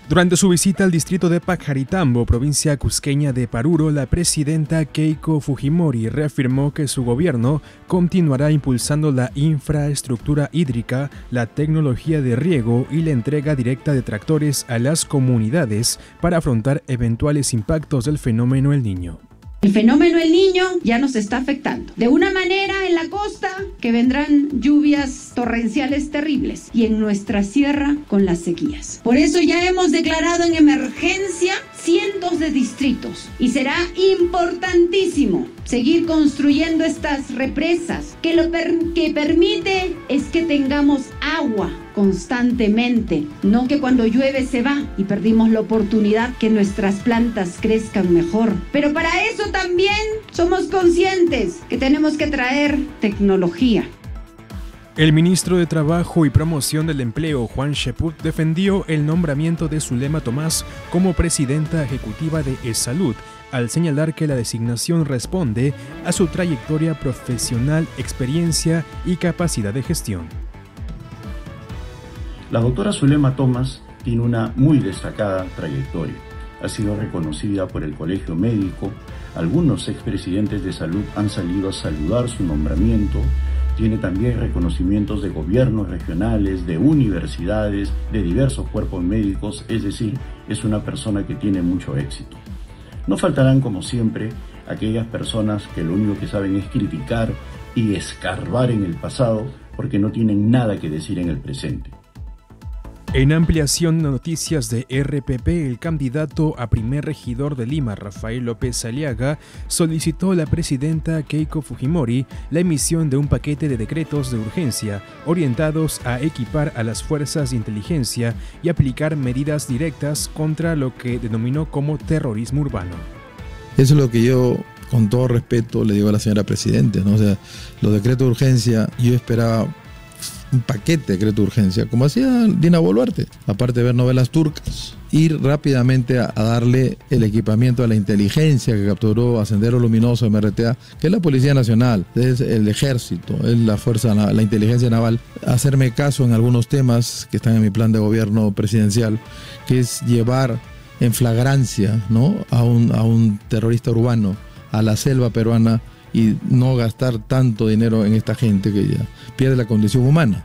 Durante su visita al distrito de Pajaritambo, provincia cusqueña de Paruro, la presidenta Keiko Fujimori reafirmó que su gobierno continuará impulsando la infraestructura hídrica, la tecnología de riego y la entrega directa de tractores a las comunidades para afrontar eventuales impactos del fenómeno El Niño. El fenómeno El Niño ya nos está afectando. De una manera en la costa, que vendrán lluvias torrenciales terribles, y en nuestra sierra con las sequías. Por eso ya hemos declarado en emergencia cientos de distritos y será importantísimo seguir construyendo estas represas que lo que permite es que tengamos agua constantemente, no que cuando llueve se va y perdimos la oportunidad que nuestras plantas crezcan mejor. Pero para eso también somos conscientes que tenemos que traer tecnología. El ministro de Trabajo y Promoción del Empleo, Juan Cheput, defendió el nombramiento de Zulema Tomás como presidenta ejecutiva de ESalud, al señalar que la designación responde a su trayectoria profesional, experiencia y capacidad de gestión. La doctora Zulema Tomás tiene una muy destacada trayectoria. Ha sido reconocida por el Colegio Médico. Algunos expresidentes de salud han salido a saludar su nombramiento. Tiene también reconocimientos de gobiernos regionales, de universidades, de diversos cuerpos médicos, es decir, es una persona que tiene mucho éxito. No faltarán, como siempre, aquellas personas que lo único que saben es criticar y escarbar en el pasado porque no tienen nada que decir en el presente. En ampliación de noticias de RPP, el candidato a primer regidor de Lima, Rafael López Aliaga, solicitó a la presidenta Keiko Fujimori la emisión de un paquete de decretos de urgencia orientados a equipar a las fuerzas de inteligencia y aplicar medidas directas contra lo que denominó como terrorismo urbano. Eso es lo que yo, con todo respeto, le digo a la señora presidenta, ¿no? O sea, los decretos de urgencia, yo esperaba un paquete de decreto de urgencia, como hacía Dina Boluarte, aparte de ver novelas turcas, ir rápidamente a darle el equipamiento a la inteligencia que capturó a Sendero Luminoso, MRTA, que es la Policía Nacional, es el Ejército, es la Fuerza, la Inteligencia Naval, hacerme caso en algunos temas que están en mi plan de gobierno presidencial, que es llevar en flagrancia, ¿no?, a un terrorista urbano a la selva peruana y no gastar tanto dinero en esta gente que ya pierde la condición humana.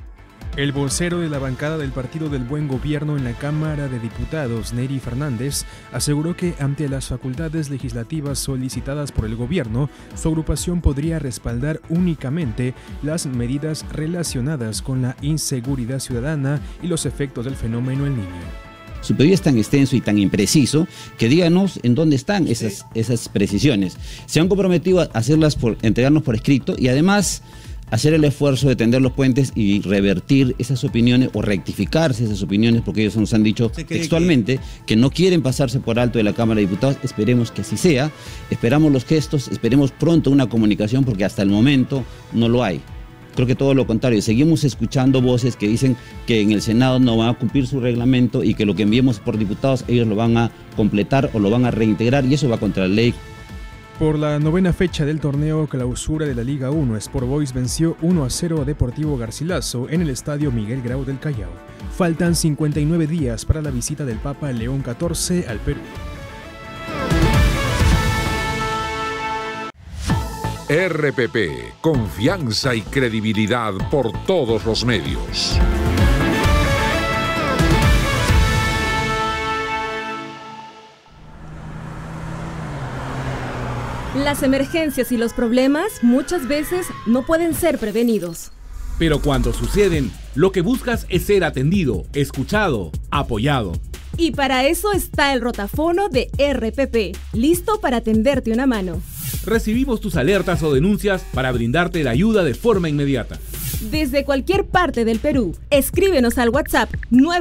El vocero de la bancada del Partido del Buen Gobierno en la Cámara de Diputados, Neri Fernández, aseguró que ante las facultades legislativas solicitadas por el gobierno, su agrupación podría respaldar únicamente las medidas relacionadas con la inseguridad ciudadana y los efectos del fenómeno El Niño. Su pedido es tan extenso y tan impreciso que díganos en dónde están esas precisiones. Se han comprometido a entregarnos por escrito y además hacer el esfuerzo de tender los puentes y revertir esas opiniones o rectificarse esas opiniones, porque ellos nos han dicho textualmente que no quieren pasarse por alto de la Cámara de Diputados. Esperemos que así sea, esperamos los gestos, esperemos pronto una comunicación, porque hasta el momento no lo hay. Creo que todo lo contrario, seguimos escuchando voces que dicen que en el Senado no van a cumplir su reglamento y que lo que enviemos por diputados ellos lo van a completar o lo van a reintegrar, y eso va contra la ley. Por la novena fecha del torneo clausura de la Liga 1, Sport Boys venció 1-0 a Deportivo Garcilaso en el estadio Miguel Grau del Callao. Faltan 59 días para la visita del Papa León XIV al Perú. RPP, confianza y credibilidad por todos los medios. Las emergencias y los problemas muchas veces no pueden ser prevenidos. Pero cuando suceden, lo que buscas es ser atendido, escuchado, apoyado. Y para eso está el rotafono de RPP, listo para tenderte una mano. Recibimos tus alertas o denuncias para brindarte la ayuda de forma inmediata. Desde cualquier parte del Perú, escríbenos al WhatsApp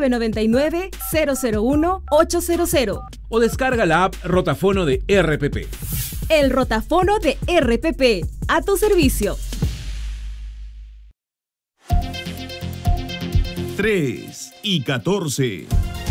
999-001-800 o descarga la app Rotafono de RPP. El rotafono de RPP, a tu servicio. 3:14.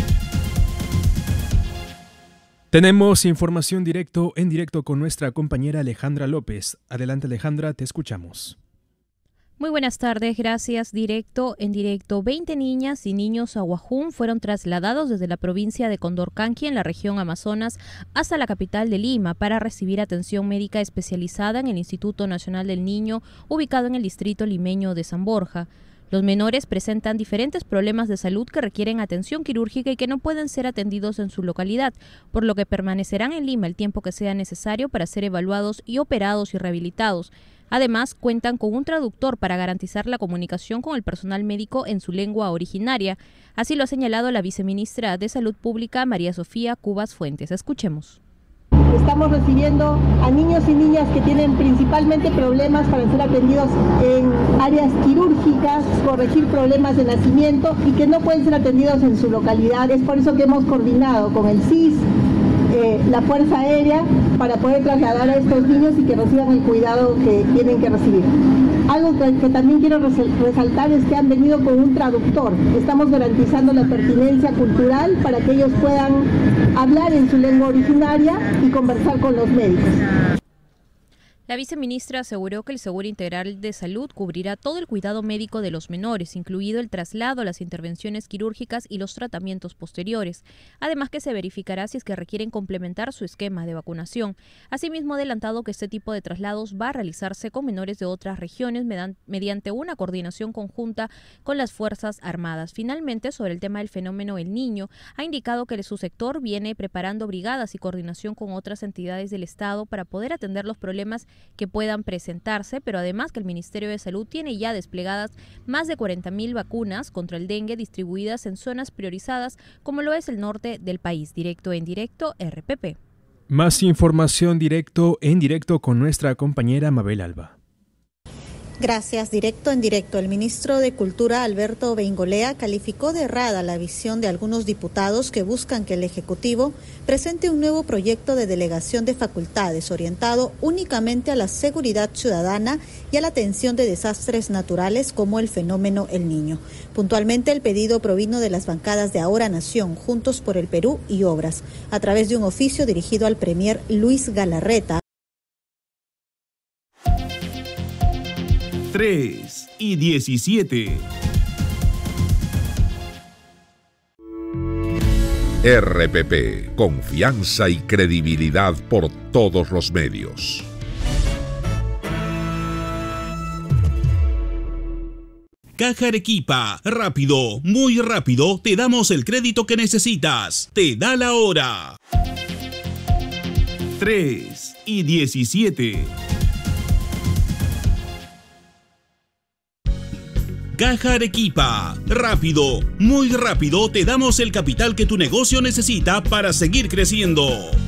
Tenemos información en directo con nuestra compañera Alejandra López. Adelante, Alejandra, te escuchamos. Muy buenas tardes, gracias. Directo en directo. 20 niñas y niños ahuajún fueron trasladados desde la provincia de Condorcanqui, en la región Amazonas, hasta la capital de Lima para recibir atención médica especializada en el Instituto Nacional del Niño, ubicado en el distrito limeño de San Borja. Los menores presentan diferentes problemas de salud que requieren atención quirúrgica y que no pueden ser atendidos en su localidad, por lo que permanecerán en Lima el tiempo que sea necesario para ser evaluados y operados y rehabilitados. Además, cuentan con un traductor para garantizar la comunicación con el personal médico en su lengua originaria. Así lo ha señalado la viceministra de Salud Pública, María Sofía Cubas Fuentes. Escuchemos. Estamos recibiendo a niños y niñas que tienen principalmente problemas para ser atendidos en áreas quirúrgicas, corregir problemas de nacimiento y que no pueden ser atendidos en su localidad. Es por eso que hemos coordinado con el CIS, la Fuerza Aérea, para poder trasladar a estos niños y que reciban el cuidado que tienen que recibir. Algo que también quiero resaltar es que han venido con un traductor. Estamos garantizando la pertinencia cultural para que ellos puedan hablar en su lengua originaria y conversar con los médicos. La viceministra aseguró que el Seguro Integral de Salud cubrirá todo el cuidado médico de los menores, incluido el traslado, las intervenciones quirúrgicas y los tratamientos posteriores. Además, que se verificará si es que requieren complementar su esquema de vacunación. Asimismo, ha adelantado que este tipo de traslados va a realizarse con menores de otras regiones mediante una coordinación conjunta con las Fuerzas Armadas. Finalmente, sobre el tema del fenómeno El Niño, ha indicado que su sector viene preparando brigadas y coordinación con otras entidades del Estado para poder atender los problemas que puedan presentarse, pero además que el Ministerio de Salud tiene ya desplegadas más de 40.000 vacunas contra el dengue distribuidas en zonas priorizadas como lo es el norte del país. Directo en directo, RPP. Más información directo en directo con nuestra compañera Mabel Alba. Gracias. Directo en directo. El ministro de Cultura, Alberto Beingolea, calificó de errada la visión de algunos diputados que buscan que el Ejecutivo presente un nuevo proyecto de delegación de facultades orientado únicamente a la seguridad ciudadana y a la atención de desastres naturales como el fenómeno El Niño. Puntualmente, el pedido provino de las bancadas de Ahora Nación, Juntos por el Perú y Obras, a través de un oficio dirigido al premier Luis Galarreta. 3:17. RPP, confianza y credibilidad por todos los medios. Caja Arequipa, rápido, muy rápido, te damos el crédito que necesitas. Te da la hora. 3:17. Caja Arequipa, rápido, muy rápido, te damos el capital que tu negocio necesita para seguir creciendo.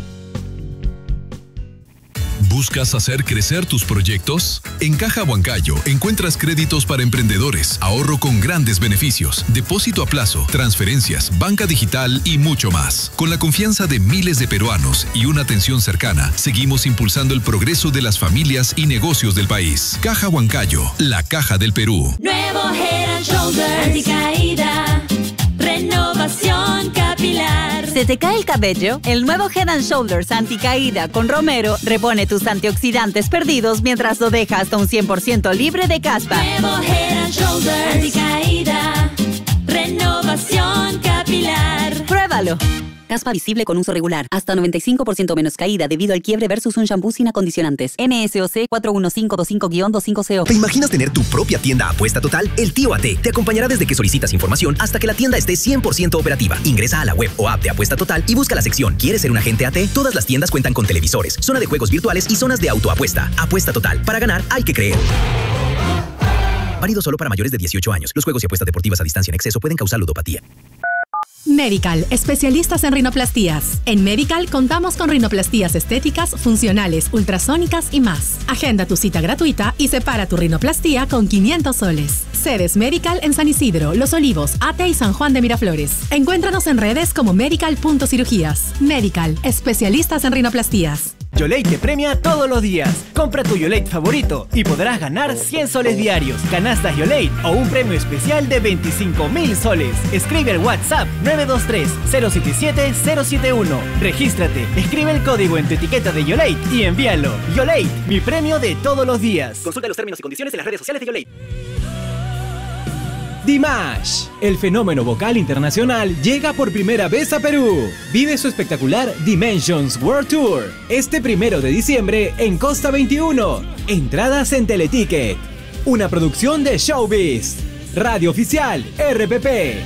¿Buscas hacer crecer tus proyectos? En Caja Huancayo encuentras créditos para emprendedores, ahorro con grandes beneficios, depósito a plazo, transferencias, banca digital y mucho más. Con la confianza de miles de peruanos y una atención cercana, seguimos impulsando el progreso de las familias y negocios del país. Caja Huancayo, la caja del Perú. Nuevo Head and Shoulders anticaída, renovación capilar. ¿Se te cae el cabello? El nuevo Head and Shoulders anticaída con Romero repone tus antioxidantes perdidos mientras lo deja hasta un 100% libre de caspa. Nuevo Head and Shoulders anticaída, renovación capilar. Pruébalo. Caspa visible con uso regular. Hasta 95% menos caída debido al quiebre versus un shampoo sin acondicionantes. NSOC 41525-25CO. ¿Te imaginas tener tu propia tienda Apuesta Total? El Tío AT te acompañará desde que solicitas información hasta que la tienda esté 100% operativa. Ingresa a la web o app de Apuesta Total y busca la sección ¿Quieres ser un agente AT? Todas las tiendas cuentan con televisores, zona de juegos virtuales y zonas de autoapuesta. Apuesta Total. Para ganar hay que creer. Válido solo para mayores de 18 años. Los juegos y apuestas deportivas a distancia en exceso pueden causar ludopatía. Medical, especialistas en rinoplastías. En Medical contamos con rinoplastías estéticas, funcionales, ultrasónicas y más. Agenda tu cita gratuita y separa tu rinoplastía con 500 soles. Sedes Medical en San Isidro, Los Olivos, Ate y San Juan de Miraflores. Encuéntranos en redes como medical.cirugías. Medical, especialistas en rinoplastías. YoLate te premia todos los días. Compra tu YoLate favorito y podrás ganar 100 soles diarios, canastas YoLate o un premio especial de 25.000 soles. Escribe al WhatsApp 923-077-071. Regístrate, escribe el código en tu etiqueta de YoLate y envíalo. YoLate, mi premio de todos los días. Consulta los términos y condiciones en las redes sociales de YoLate. Dimash, el fenómeno vocal internacional, llega por primera vez a Perú. Vive su espectacular Dimensions World Tour este 1 de diciembre en Costa 21. Entradas en Teleticket. Una producción de Showbiz. Radio oficial RPP.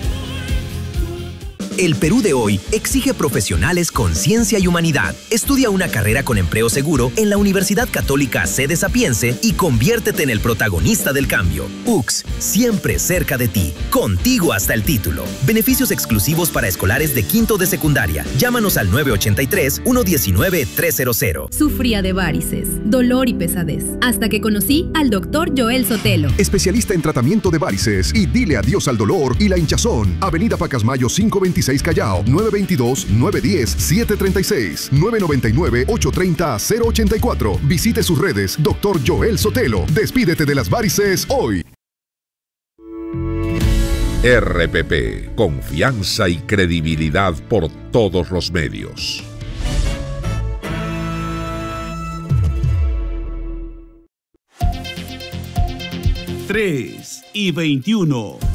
El Perú de hoy exige profesionales con ciencia y humanidad. Estudia una carrera con empleo seguro en la Universidad Católica Sede Sapiense y conviértete en el protagonista del cambio. UCS, siempre cerca de ti, contigo hasta el título. Beneficios exclusivos para escolares de quinto de secundaria. Llámanos al 983-119-300. Sufría de varices, dolor y pesadez, hasta que conocí al Dr. Joel Sotelo. Especialista en tratamiento de varices y dile adiós al dolor y la hinchazón. Avenida Pacasmayo 526 Callao, 922-910-736, 999-830-084. Visite sus redes, Dr. Joel Sotelo. Despídete de las varices hoy. RPP, confianza y credibilidad por todos los medios. Tres y 21.